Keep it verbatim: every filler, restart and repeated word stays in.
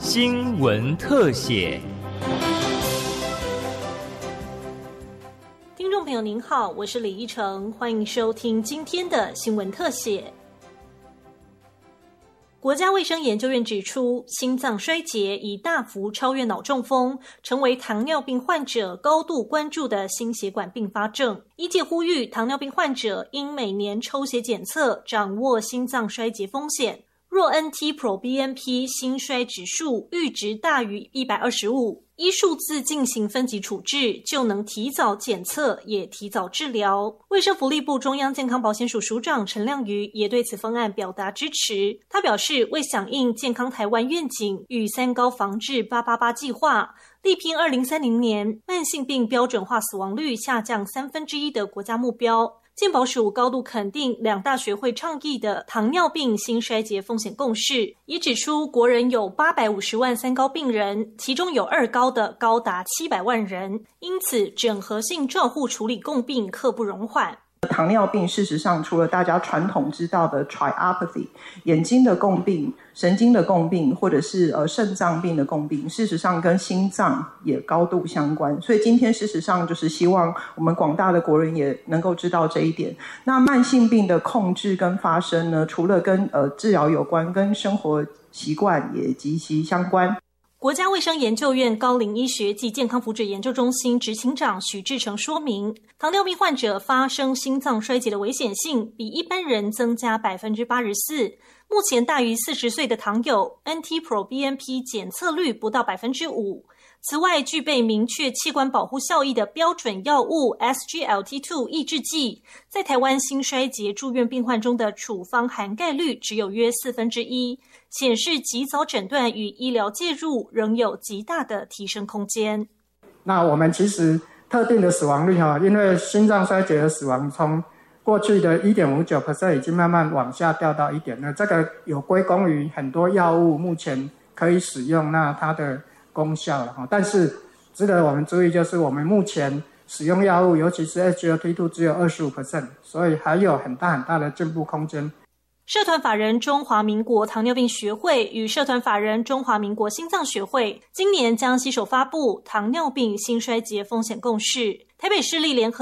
新闻特写。 听众朋友您好，我是李依晨，欢迎收听今天的新闻特写。国家卫生研究院指出，心脏衰竭已大幅超越脑中风，成为糖尿病患者高度关注的心血管并发症。医界呼吁糖尿病患者应每年抽血检测，掌握心脏衰竭风险。若 N T Pro B N P 心衰指数阈值大于一百二十五，依数字进行分级处置，就能提早检测，也提早治疗。卫生福利部中央健康保险署署长陈亮瑜也对此方案表达支持。他表示，为响应健康台湾愿景与三高防治八八八计划，力拼二零三零年慢性病标准化死亡率下降三分之一的国家目标。健保署高度肯定两大学会倡议的糖尿病心衰竭风险共识，也指出国人有八百五十万三高病人，其中有二高的高达七百万人，因此整合性照护处理共病刻不容缓。 糖尿病事实上除了大家传统知道的 triopathy 眼睛的共病、神经的共病，或者是呃肾脏病的共病，事实上跟心脏也高度相关。所以今天事实上就是希望我们广大的国人也能够知道这一点。那慢性病的控制跟发生呢，除了跟呃治疗有关，跟生活习惯也息息相关。 国家卫生研究院高龄医学及健康福祉研究中心执行长许志成说明，糖尿病患者发生心脏衰竭的危险性比一般人增加 百分之八十四， 目前大于四十岁的糖友 N T Pro B N P 检测率不到 百分之五。 此外，具备明确器官保护效益的标准药物 S G L T 二 抑制剂，在台湾心衰竭住院病患中的处方涵盖率只有约四分之一，显示及早诊断与医疗介入仍有极大的提升空间。 那我们其实特定的死亡率，因为心脏衰竭的死亡从过去的 百分之一点五九 已经慢慢往下掉到一点二，这个有归功于很多药物目前可以使用，那它的功效了。但是值得我们注意，就是我们目前使用药物，尤其是 S G L T 二 只有 百分之二十五， 所以还有很大很大的进步空间。 社团法人中华民国糖尿病学会与社团法人中华民国心脏学会今年将携手发布糖尿病心衰竭风险共识。台北市立联合